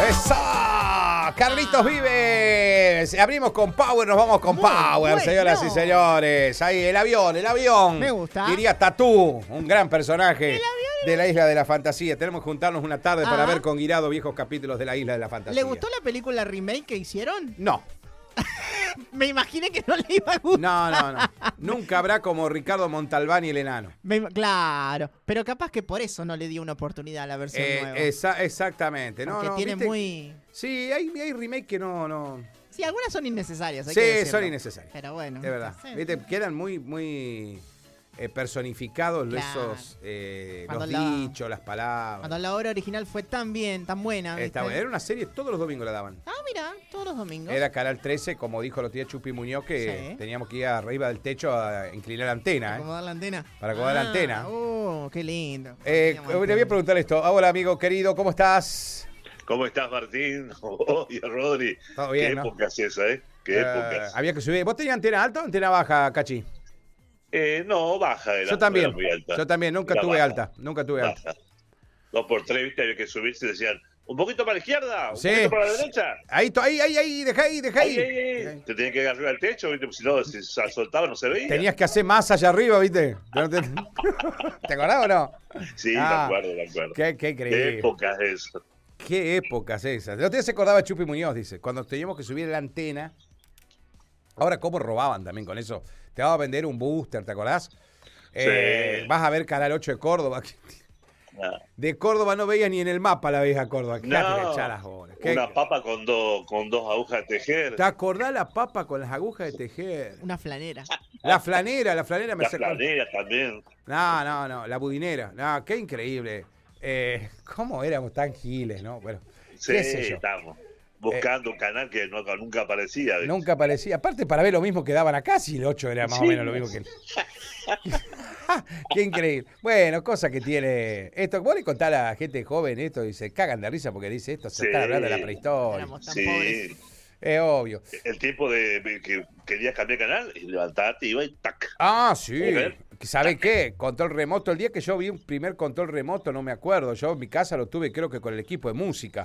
¡Eso! Carlitos Vives. Abrimos con Power, nos vamos con Power, bueno. señoras y señores. Ahí, el avión. Me gusta. Diría Tatú, un gran personaje de la Isla de la Fantasía. Tenemos que juntarnos una tarde para ver con Guirado viejos capítulos de la Isla de la Fantasía. ¿Le gustó la película remake que hicieron? No. Me imaginé que no le iba a gustar. No. Nunca habrá como Ricardo Montalbán y el enano. Claro, pero capaz que por eso no le dio una oportunidad a la versión nueva. Exactamente. Porque tiene ¿viste? muy... Sí, hay remake que no. Sí, algunas son innecesarias. Hay Sí, que decirlo. son innecesarias. Pero bueno. De verdad. Sí. ¿Viste? Quedan muy personificados Claro. esos Cuando los dichos, las palabras. Cuando la obra original fue tan bien, tan buena. ¿viste? Está bueno. Era una serie, todos los domingos la daban. Ah, mira, todos los domingos. Era Canal 13, como dijo el otro día Chupi Muñoz, que Sí. teníamos que ir arriba del techo a inclinar la antena. ¿Acomodar la antena? Para acomodar la antena. Qué lindo. Le voy a preguntar esto. Hola, amigo querido, ¿cómo estás? ¿Cómo estás, Martín? Oye, Rodri. Todo bien, Qué ¿no? épocas esa, ¿eh? Qué épocas. Había que subir. ¿Vos tenías antena alta o antena baja, Cachi? No, baja era. Yo también. Era muy alta. Yo también, nunca Era tuve baja. alta. Nunca tuve alta. Baja. 2x3, viste, había que subirse y decían, un poquito para la izquierda, un Sí. poquito para la derecha. Ahí, deja ahí. Ahí. Te tenías que ir arriba del techo, viste, porque si no, si se soltaba no se veía. Tenías que hacer más allá arriba, ¿viste? ¿Te acordás o no? Sí, me acuerdo. Qué Qué increíble. épocas eso. Qué épocas esas. El otro día se acordaba Chupi Muñoz, dice, cuando teníamos que subir la antena. Ahora, ¿cómo robaban también con eso? Te va a vender un booster, ¿te acordás? Sí. Vas a ver Canal 8 de Córdoba. No. De Córdoba no veías ni en el mapa la vieja Córdoba. No. ¿Qué? Una papa con dos agujas de tejer. ¿Te acordás la papa con las agujas de tejer? Una flanera. La flanera me La sacó. planera también. No, la budinera. No, qué increíble. ¿Cómo éramos tan giles, no? Bueno, Sí, qué sé yo. estamos buscando un canal que nunca aparecía. ¿viste? Nunca aparecía. Aparte, para ver lo mismo que daban acá, si el 8 era más o menos lo mismo que... Qué increíble. Bueno, cosa que tiene esto. Vos le contás a la gente joven esto y se cagan de risa porque dice esto, se Sí. están hablando de la prehistoria. Éramos tan pobres. Sí, Es obvio. el tiempo de que querías cambiar canal y levantarte y iba y tac. Ah, sí. A ver. ¿Sabe qué? Control remoto. El día que yo vi un primer control remoto, no me acuerdo. Yo en mi casa lo tuve creo que con el equipo de música.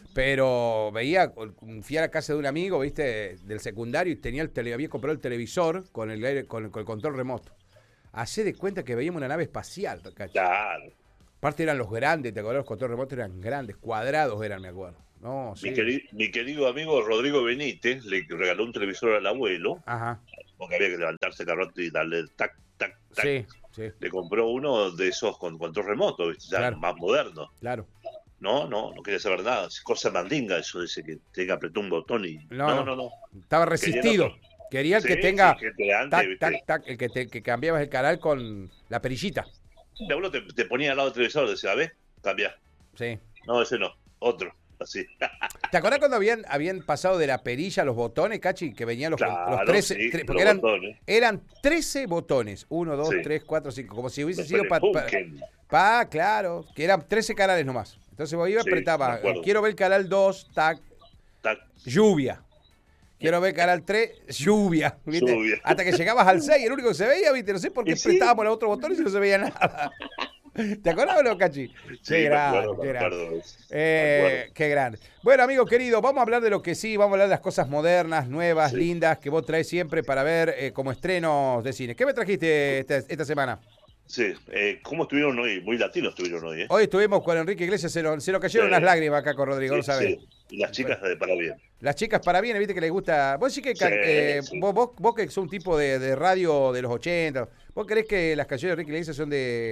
Pero fui a la casa de un amigo, viste, del secundario y había comprado el televisor con el control remoto. Hacé de cuenta que veíamos una nave espacial, ¿cachai? Claro. Aparte eran los grandes, ¿te acordás? Los controles remotos eran grandes, cuadrados eran, me acuerdo. No, sí. Mi querido amigo Rodrigo Benítez le regaló un televisor al abuelo, Ajá, porque había que levantarse cada rato y darle tac, tac, tac. sí. Le compró uno de esos con control remoto, ¿viste? Ya Claro. más moderno. Claro. No quería saber nada. Es cosa mandinga eso, dice que tenga que apretar un botón y... No. Estaba resistido. Quería el que Sí, tenga sí, gente de antes, tac, ¿viste? tac, el que cambiabas el canal con la perillita. De uno te ponía al lado del televisor y decía, ¿ves? Cambia. Sí. No, ese no. Otro. Así. ¿Te acordás cuando habían pasado de la perilla a los botones, Cachi? Que venían los Claro, 13. sí, Porque los botones. eran 13 botones. 1, 2, Sí. 3, 4, 5. Como si hubiese Después sido de Funken. claro. Que eran 13 canales nomás. Entonces vos ibas, Sí, apretaba. me acuerdo. Quiero ver canal 2, tac, Tac. lluvia. Quiero ver canal 3, lluvia. ¿viste? Lluvia. Hasta que llegabas al 6, el único que se veía, ¿viste? No sé por qué Y sí. apretábamos los otros botones y no se veía nada. ¿Te acordás o no, Cachi? Sí, Qué me grande, acuerdo, qué me grande. acuerdo. Me acuerdo. Qué grande. Bueno, amigo querido, vamos a hablar de lo que sí, vamos a hablar de las cosas modernas, nuevas, Sí. lindas, que vos traes siempre para ver como estrenos de cine. ¿Qué me trajiste esta semana? Sí, ¿cómo estuvieron hoy? Muy latinos estuvieron hoy, ¿eh? Hoy estuvimos con Enrique Iglesias, se nos cayeron Sí. unas lágrimas acá con Rodrigo, ¿lo sabés? Sí. Y las chicas para bien. Las chicas para bien, viste que les gusta. Vos sí que Sí. vos que sos un tipo de radio de los 80, ¿vos creés que las canciones de Enrique Iglesias son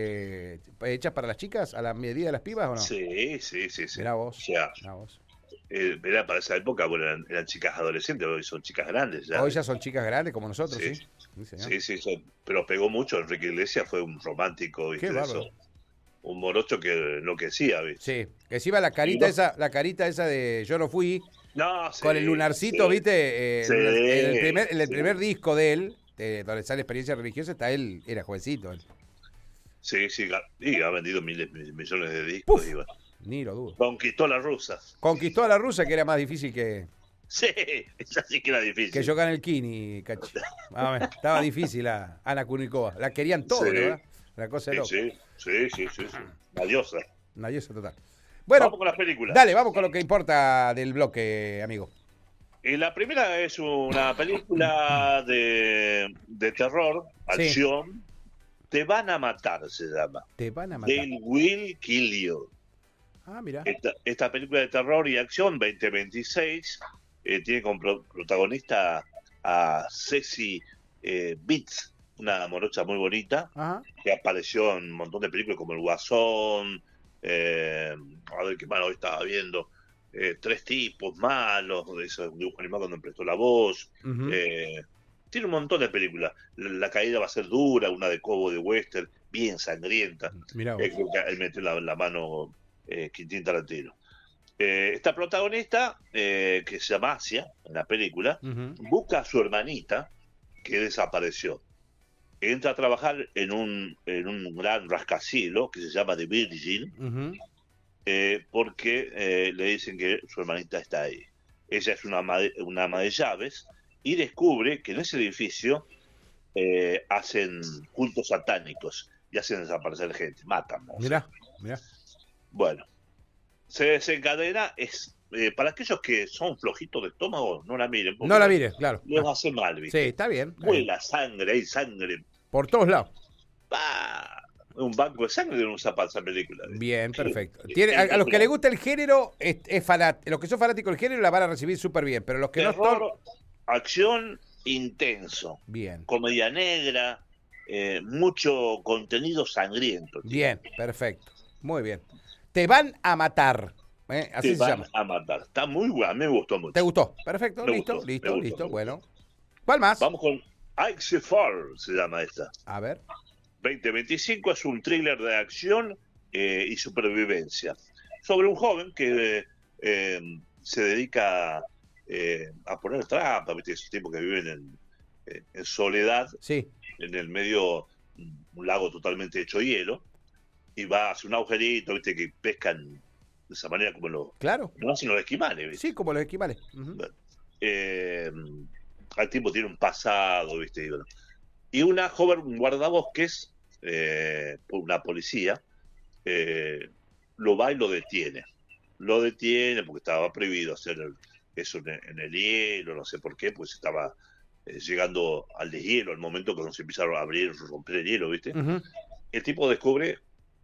hechas para las chicas, a la medida de las pibas o no? Sí. Mirá vos. O sea, Mirá vos. era para esa época, bueno, eran chicas adolescentes, hoy son chicas grandes. Ya. Hoy ya son chicas grandes como nosotros, ¿sí? Sí. Señor. Sí, pero pegó mucho. Enrique Iglesias fue un romántico, ¿viste? Qué De bárbaro. eso. Un morocho que enloquecía, ¿viste? Sí, que encima la carita esa de Yo no fui, No, sí, con el lunarcito, sí. ¿viste? Sí, En el sí. primer disco de él, donde sale Experiencia Religiosa, él era jovencito. Él. Sí, y ha vendido millones de discos. Puf. Y bueno, Ni lo dudo. conquistó la rusa. Conquistó a la rusa, que era más difícil que Sí, esa sí que era difícil. yo gane el Kini, Cachi. A ver, estaba difícil a Ana Kunikova. La querían todo, Sí. ¿verdad? La cosa de loco. Sí. La diosa. Una diosa total. Bueno, vamos con las películas. Dale, vamos con lo que importa del bloque, amigo. La primera es una película de terror, acción. Te van a matar, se llama. Te van a matar. They Will Kill You. Ah, mira. Esta película de terror y acción, 2026, tiene como protagonista a Ceci Beats, una morocha muy bonita, que apareció en un montón de películas como El Guasón, a ver qué malo estaba viendo, Tres tipos malos, de esos dibujos animados cuando prestó la voz. Tiene un montón de películas. La caída va a ser dura, una de Cobo de Western, bien sangrienta. Creo que ahí metió la mano Quintín Tarantino. Esta protagonista, que se llama Asia, en la película, busca a su hermanita que desapareció. Entra a trabajar en un gran rascacielos que se llama The Virgin, porque le dicen que su hermanita está ahí. Ella es una ama de llaves y descubre que en ese edificio hacen cultos satánicos y hacen desaparecer gente, matan. Mirá. Bueno, se desencadena, para aquellos que son flojitos de estómago, no la miren. No la miren, claro. Les va a hacer mal, ¿viste? Sí, está bien. Vuela sangre, hay sangre. Por todos lados. Un banco de sangre de un zapato esa película. Bien, perfecto. A los que les gusta el género, los que son fanáticos del género la van a recibir súper bien, pero los que terror, no son... acción intenso. Bien. Comedia negra, mucho contenido sangriento. Tío. Bien, perfecto. Muy bien. Te van a matar. Así se llama. A matar. Está muy bueno, me gustó mucho. ¿Te gustó? Perfecto, listo. Bueno. ¿Cuál más? Vamos con Ice Fall, se llama esta. A ver. 2025 es un thriller de acción y supervivencia. Sobre un joven que se dedica a poner trampas, ¿viste? Esos tipos que viven en soledad, sí, en el medio un lago totalmente hecho hielo, y va a hacer un agujerito, ¿viste? Que pescan de esa manera como lo hacen los esquimales, ¿viste? Sí, como los esquimales. Bueno, el tipo tiene un pasado, ¿viste? Y, bueno, y una joven guardabosques, una policía, lo va y lo detiene. Lo detiene porque estaba prohibido hacer eso en el hielo, no sé por qué, pues estaba llegando al deshielo, al momento cuando se empezaron a abrir, romper el hielo, ¿viste? El tipo descubre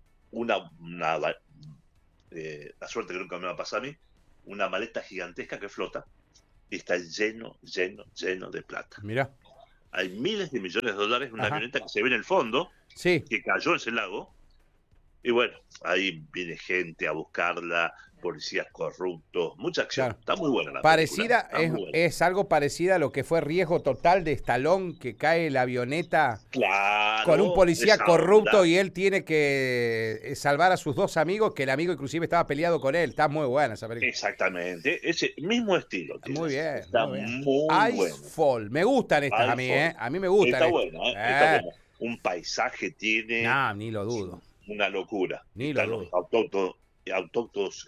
la suerte que nunca me va a pasar a mí, una maleta gigantesca que flota y está lleno de plata. Mirá. Hay miles de millones de dólares en una avioneta que se ve en el fondo, que cayó en ese lago, y bueno, ahí viene gente a buscarla, policías corruptos, mucha acción. Claro. Está muy buena la parecida, es algo parecido a lo que fue Riesgo Total de Stallone, que cae la avioneta con un policía corrupto y él tiene que salvar a sus dos amigos, que el amigo inclusive estaba peleado con él. Está muy buena esa película. Exactamente, ese mismo estilo. Muy bien. Está muy Ice Fall. Me gustan estas a mí, A mí me gustan. Está buena, está buena. Un paisaje tiene... No, ni lo dudo. Una locura. Ni lo dudo. Autóctonos,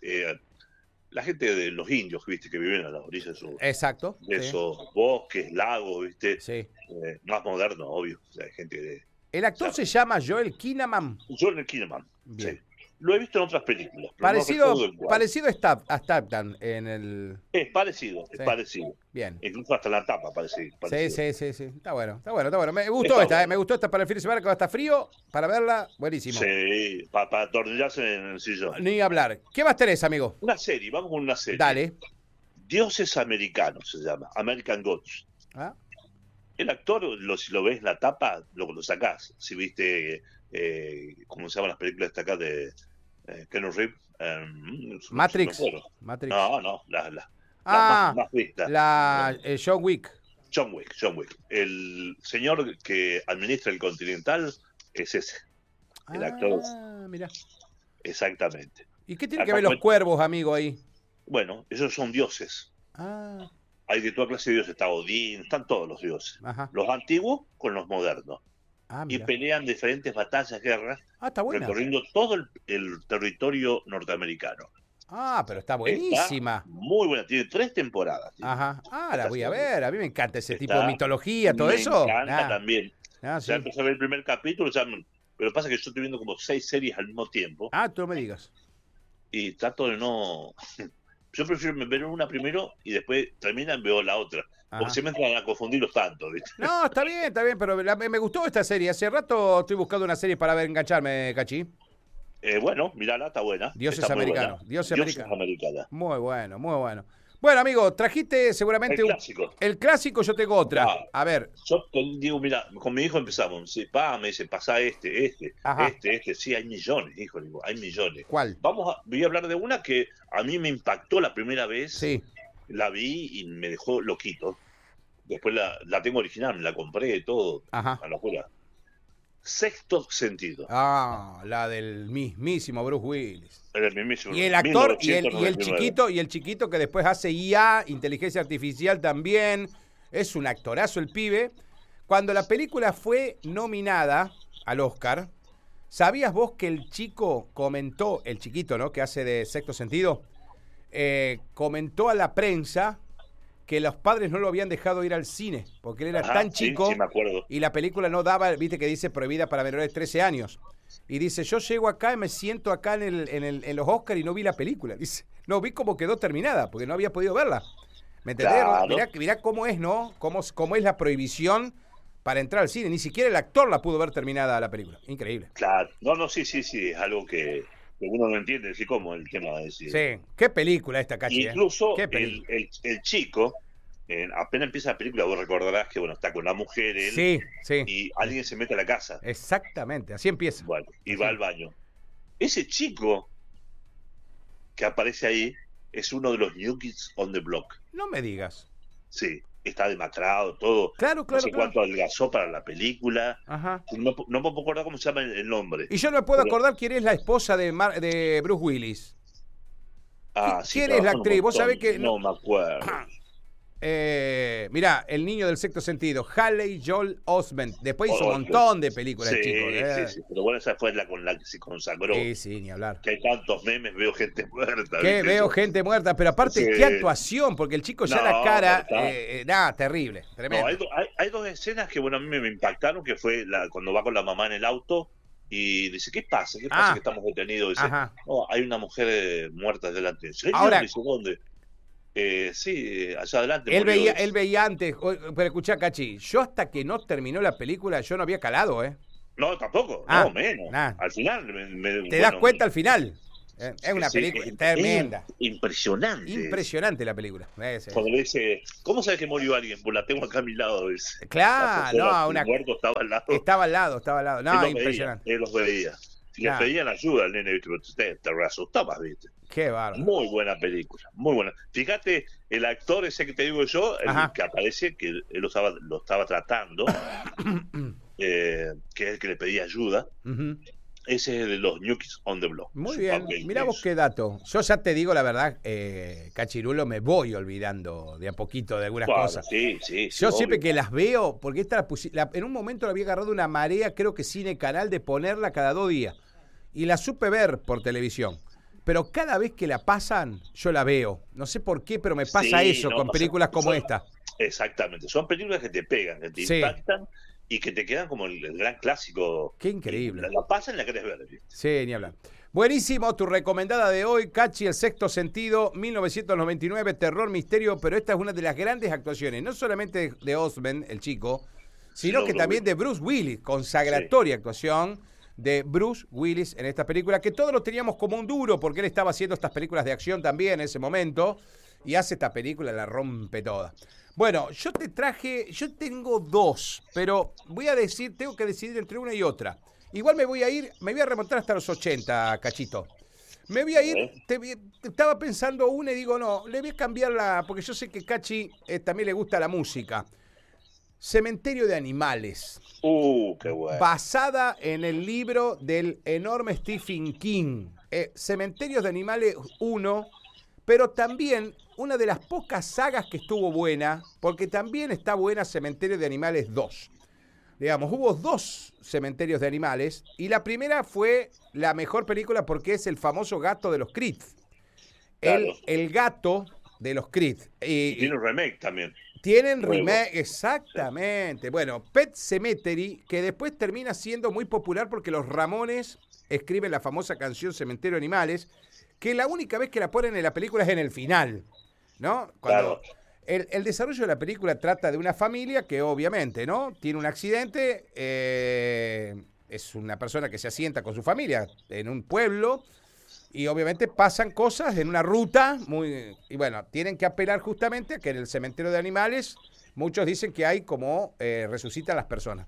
la gente de los indios, viste, que viven a las orillas de esos bosques, lagos, viste, más modernos, obvio. O sea, hay gente de... El actor se llama Joel Kinnaman. Joel Kinnaman, sí. Lo he visto en otras películas. Parecido a Statham en el... Es parecido. Bien. Incluso hasta la tapa parecido. Sí. Está bueno. Me gustó esta, me gustó esta para el fin de semana, que va a estar frío, para verla, buenísimo. Sí, para atornillarse en el sillón. Ni hablar. ¿Qué más tenés, amigo? Una serie, vamos con una serie. Dale. Dioses Americanos se llama, American Gods. El actor, si lo ves la tapa, lo sacás. Si viste, ¿cómo se llaman las películas de acá de Keanu Reeves? Matrix. No, más vista. John Wick. John Wick. El señor que administra el Continental es ese. El actor. Mira. Exactamente. ¿Y qué tiene que ver los cuervos, amigo, ahí? Bueno, esos son dioses. Hay de toda clase de dioses, está Odín, están todos los dioses. Los antiguos con los modernos. Y pelean diferentes batallas, guerras, recorriendo todo el territorio norteamericano. Pero está buenísima. Está muy buena, tiene 3 temporadas. La voy a ver, a mí me encanta ese tipo de mitología, todo eso. Me encanta también. Ya empecé a ver el primer capítulo, pero pasa que yo estoy viendo como 6 series al mismo tiempo. Tú no me digas. y trato de no... Yo prefiero ver una primero y después terminan veo la otra. Porque se me entran a confundirlos tanto, ¿viste? No, está bien, pero me gustó esta serie. Hace rato estoy buscando una serie para ver, engancharme, Cachi. Bueno, mirala, está buena. Dioses está Americanos. Dioses Americanos. Muy bueno, muy bueno. Bueno, amigo, trajiste seguramente el clásico. El clásico, yo tengo otra. A ver. Yo te digo, mira, con mi hijo empezamos. Sí, me dice, pasa este. Sí, hay millones, hijo, digo, hay millones. ¿Cuál? Voy a hablar de una que a mí me impactó la primera vez. Sí. La vi y me dejó loquito. Después la tengo original, me la compré, todo. Ajá. A locura. Sexto Sentido. La del mismísimo Bruce Willis. El mismísimo. Y el actor y el chiquito que después hace IA, inteligencia artificial también. Es un actorazo el pibe. Cuando la película fue nominada al Oscar, ¿sabías vos que el chico comentó, el chiquito, ¿no? Que hace de Sexto Sentido, comentó a la prensa que los padres no lo habían dejado ir al cine, porque él era tan chico, sí, me acuerdo. Y la película no daba, viste que dice prohibida para menores de 13 años. Y dice, yo llego acá y me siento acá en los Oscars y no vi la película. Dice, no vi cómo quedó terminada, porque no había podido verla. ¿Me entendés? Claro. Mirá cómo es, ¿no? Cómo es la prohibición para entrar al cine. Ni siquiera el actor la pudo ver terminada la película. Increíble. Claro. No, sí, es algo que uno no entiende, así como el tema de decir. Sí, qué película esta, Cachi. Incluso el chico, apenas empieza la película, vos recordarás que está con la mujer, él, sí. Y alguien se mete a la casa. Exactamente, así empieza. Bueno, y así va al baño. Ese chico que aparece ahí es uno de los New Kids on the Block. No me digas. Sí, está demacrado, todo. Claro. No sé cuánto adelgazó para la película. Ajá. No me puedo acordar cómo se llama el nombre. Y yo no me puedo acordar quién es la esposa de Bruce Willis. ¿Quién es la actriz? Vos sabés que... No me acuerdo. Mirá, el niño del Sexto Sentido, Haley Joel Osment. Después hizo un montón de películas, sí, chicos. Sí, pero bueno, esa fue la con la que se consagró. Sí, ni hablar. Que hay tantos memes, veo gente muerta. Veo gente muerta, pero aparte, qué actuación, porque el chico ya la cara, terrible, tremendo. Hay dos escenas que, a mí me impactaron, que fue cuando va con la mamá en el auto y dice, ¿qué pasa? ¿Qué pasa que estamos detenidos? Dice, no, hay una mujer muerta delante. Ahora, dice, ¿dónde? Sí, allá adelante. Él veía antes, pero escuchá, Cachi, yo hasta que no terminó la película, yo no había calado, ¿eh? No, tampoco, no, menos. Al final. ¿Te das cuenta al final? Es una película tremenda. Impresionante. Impresionante la película. Cuando le dice, ¿cómo sabes que murió alguien? Pues la tengo acá a mi lado. Dice. Claro, el muerto estaba al lado. Estaba al lado. No, impresionante. Él los veía. Si les pedían ayuda al nene, ¿viste? Te reasustabas, ¿viste? Qué bárbaro. Muy buena película, muy buena. Fíjate, el actor ese que te digo yo, el que aparece, que él lo estaba tratando, que es el que le pedía ayuda, ese es de los New Kids on the Block. Muy bien, mirá vos qué dato. Yo ya te digo la verdad, Cachirulo, me voy olvidando de a poquito de algunas cosas. Sí, yo siempre que las veo, porque esta en un momento la había agarrado una marea, creo que Cine Canal, de ponerla cada 2 días. Y la supe ver por televisión. Pero cada vez que la pasan, yo la veo. No sé por qué, pero me pasa eso con películas como esta. Exactamente. Son películas que te pegan, que te impactan y que te quedan como el gran clásico. Qué increíble. La pasan y la querés ver. ¿Viste? Sí, ni hablar. Buenísimo, tu recomendada de hoy, Cachi, El Sexto Sentido, 1999, terror, misterio, pero esta es una de las grandes actuaciones, no solamente de Osment, el chico, sino que también de Bruce Willis, consagratoria actuación de Bruce Willis en esta película, que todos lo teníamos como un duro, porque él estaba haciendo estas películas de acción también en ese momento, y hace esta película, la rompe toda. Bueno, yo tengo 2, pero tengo que decidir entre una y otra. Igual me voy a remontar hasta los 80, Cachito. Me voy a ir, estaba pensando una y digo, no, le voy a cambiarla, porque yo sé que Cachi también le gusta la música. Cementerio de Animales. Qué bueno. Basada en el libro del enorme Stephen King. Cementerios de Animales 1, pero también una de las pocas sagas que estuvo buena, porque también está buena Cementerio de Animales 2. Digamos, hubo 2 Cementerios de Animales, y la primera fue la mejor película porque es el famoso gato de los Creed. Claro. El gato de los Creed. Y tiene un remake también. Tienen remake, exactamente. Sí. Bueno, Pet Sematary, que después termina siendo muy popular porque los Ramones escriben la famosa canción Cementerio de Animales, que la única vez que la ponen en la película es en el final, ¿no? Cuando el desarrollo de la película trata de una familia que obviamente, ¿no? Tiene un accidente, es una persona que se asienta con su familia en un pueblo y obviamente pasan cosas en una ruta y bueno, tienen que apelar justamente a que en el cementerio de animales muchos dicen que hay como resucitan las personas.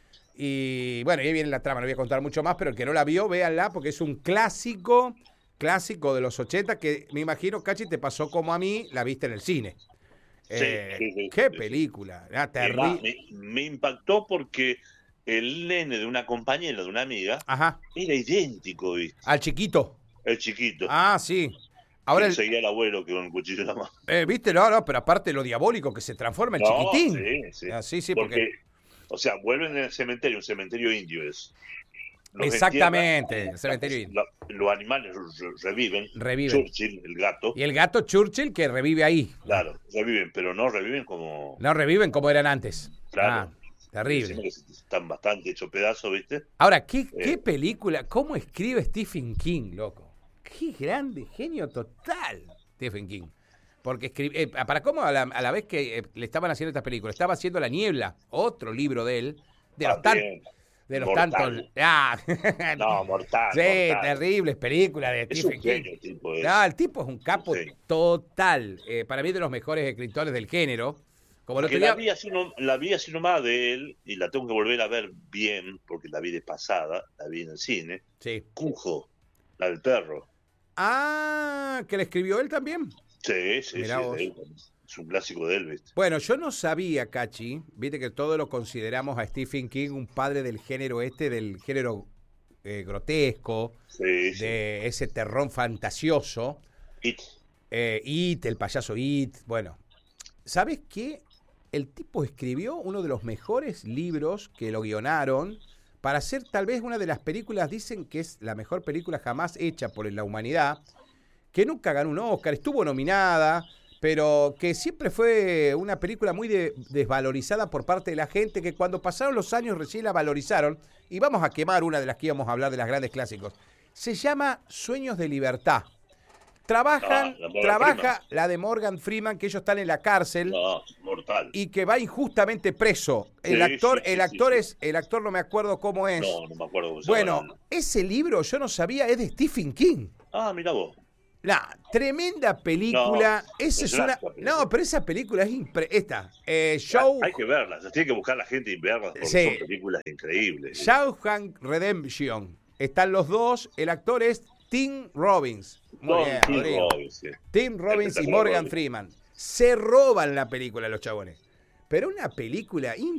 Y bueno, y ahí viene la trama, no voy a contar mucho más, pero el que no la vio, véanla, porque es un clásico de los 80 que me imagino, Cachi, te pasó como a mí, la viste en el cine. Sí, qué película, terrible. Me impactó porque el nene de una compañera, de una amiga, era idéntico, ¿viste? Al chiquito. El chiquito. Ah, sí. Ahora seguía el abuelo que con un cuchillo en la mano. ¿Viste? No, pero aparte lo diabólico que se transforma en chiquitín. Sí, porque o sea, vuelven en el cementerio, un cementerio indio es. Exactamente, el cementerio indio. Los animales reviven. Churchill, el gato. Y el gato Churchill que revive ahí. Claro, reviven, pero no reviven como... No reviven como eran antes. Claro. Terrible. Que están bastante hechos pedazos, ¿viste? Ahora, ¿qué película? ¿Cómo escribe Stephen King, loco? Qué grande, genio total, Stephen King. Porque escribe, para cómo a la vez que le estaban haciendo estas películas, estaba haciendo La Niebla, otro libro de él, de los tantos. No, mortal. Sí, mortal. Terribles películas de Stephen King. Tipo el tipo es un capo total. Para mí de los mejores escritores del género. Como la vi así nomás de él, y la tengo que volver a ver bien, porque la vi de pasada, la vi en el cine. Sí. Cujo, la del perro. ¿Que le escribió él también? Sí, es un clásico de él, ¿viste? Bueno, yo no sabía, Cachi, viste que todos lo consideramos a Stephen King un padre del género del género grotesco, de ese terror fantasioso. It, el payaso It. Bueno, ¿sabes qué? El tipo escribió uno de los mejores libros que lo guionaron para hacer tal vez una de las películas, dicen que es la mejor película jamás hecha por la humanidad, que nunca ganó un Oscar, estuvo nominada, pero que siempre fue una película muy desvalorizada por parte de la gente, que cuando pasaron los años recién la valorizaron, y vamos a quemar una de las que íbamos a hablar de las grandes clásicos. Se llama Sueños de Libertad. Trabaja la de Morgan Freeman, que ellos están en la cárcel mortal. Y que va injustamente preso. El actor no me acuerdo cómo es. No me acuerdo cómo se llama. Bueno, ese libro yo no sabía, es de Stephen King. Mira vos. Tremenda película. Pero esa película es hay que verla, se tiene que buscar la gente y verlas porque son películas increíbles. Shawshank Redemption. Están los dos, el actor es Tim Robbins. Tim Robbins y Morgan Freeman. Se roban la película los chabones. Pero una película